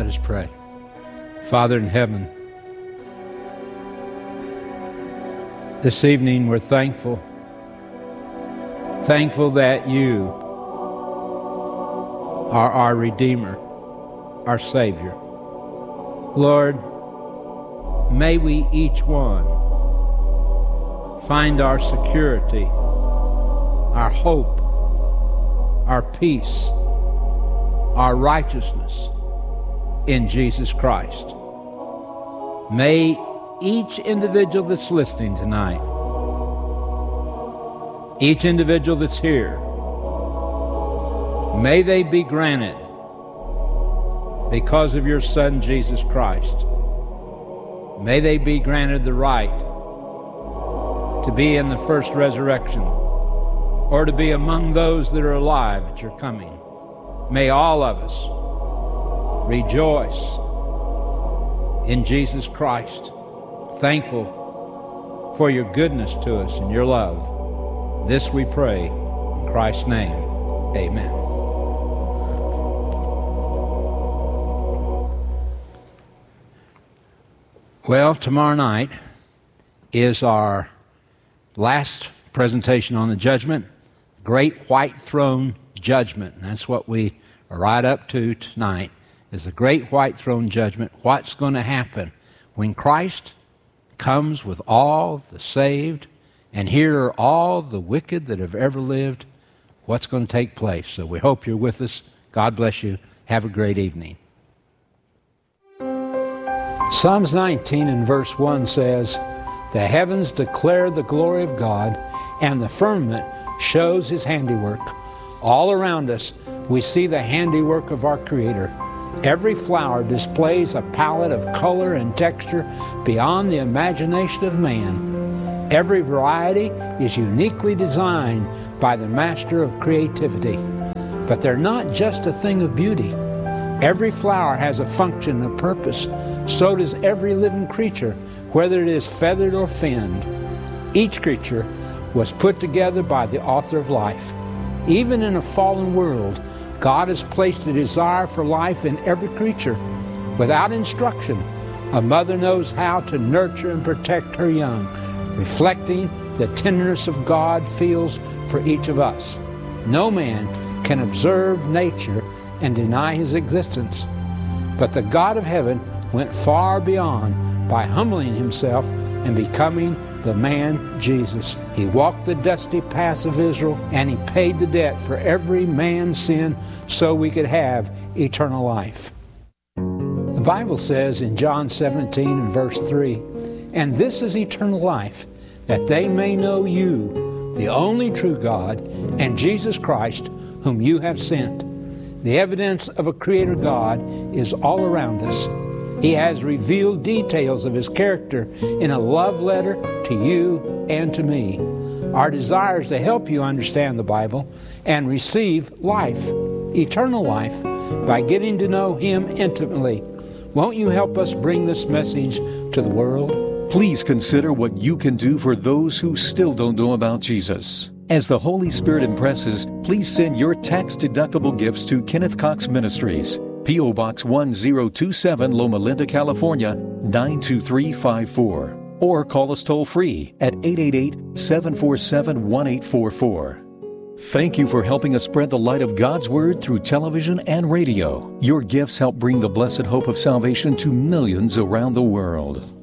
Let us pray. Father in heaven, this evening we're thankful that you are our Redeemer, our Savior. Lord, may we each one find our security, our hope, our peace, our righteousness in Jesus Christ. May each individual that's listening tonight, each individual that's here, may they be granted, because of your Son Jesus Christ, may they be granted the right to be in the first resurrection, or to be among those that are alive at your coming. May all of us rejoice in Jesus Christ, thankful for your goodness to us and your love. This we pray in Christ's name. Amen. Well, tomorrow night is our last presentation on the judgment, Great White Throne Judgment. And that's what we are right up to tonight, is the Great White Throne Judgment. What's going to happen when Christ comes with all the saved, and here are all the wicked that have ever lived? What's going to take place? So we hope you're with us. God bless you. Have a great evening. Psalms 19 and verse 1 says, "The heavens declare the glory of God, and the firmament shows His handiwork." All around us, we see the handiwork of our Creator. Every flower displays a palette of color and texture beyond the imagination of man. Every variety is uniquely designed by the master of creativity. But they're not just a thing of beauty. Every flower has a function, a purpose. So does every living creature, whether it is feathered or finned. Each creature was put together by the author of life. Even in a fallen world, God has placed a desire for life in every creature. Without instruction, a mother knows how to nurture and protect her young, reflecting the tenderness of God feels for each of us. No man can observe nature and deny His existence. But the God of heaven went far beyond by humbling Himself and becoming the man Jesus. He walked the dusty paths of Israel, and He paid the debt for every man's sin so we could have eternal life. The Bible says in John 17 and verse 3, "And this is eternal life, that they may know you, the only true God, and Jesus Christ, whom you have sent." The evidence of a Creator God is all around us. He has revealed details of His character in a love letter to you and to me. Our desire is to help you understand the Bible and receive life, eternal life, by getting to know Him intimately. Won't you help us bring this message to the world? Please consider what you can do for those who still don't know about Jesus. As the Holy Spirit impresses, please send your tax-deductible gifts to Kenneth Cox Ministries, P.O. Box 1027, Loma Linda, California, 92354. Or call us toll-free at 888-747-1844. Thank you for helping us spread the light of God's Word through television and radio. Your gifts help bring the blessed hope of salvation to millions around the world.